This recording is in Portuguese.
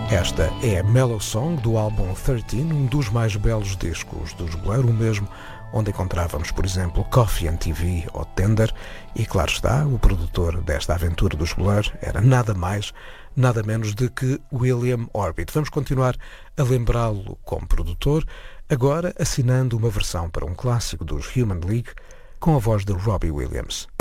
Esta é a Mellow Song do álbum 13, um dos mais belos discos dos Blur, o mesmo onde encontrávamos, por exemplo, Coffee and TV ou Tender, e claro está, o produtor desta aventura dos Blur era nada mais, nada menos do que William Orbit. Vamos continuar a lembrá-lo como produtor, agora assinando uma versão para um clássico dos Human League com a voz de Robbie Williams.